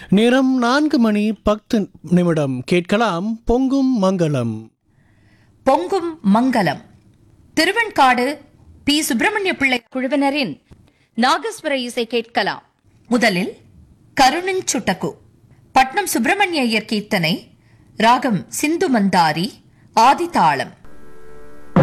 நேரம் 4:10 கேட்கலாம் பொங்கும் மங்களம். பொங்கும் மங்களம் திருவெண்காடு பி. சுப்பிரமணிய பிள்ளை குழுவினரின் நாகஸ்வர இசை கேட்கலாம். முதலில் கருணிஞ்சுட்டகு பட்னம் சுப்பிரமணிய ஐயர் கீர்த்தனை, ராகம் சிந்து மந்தாரி, ஆதிதாளம்.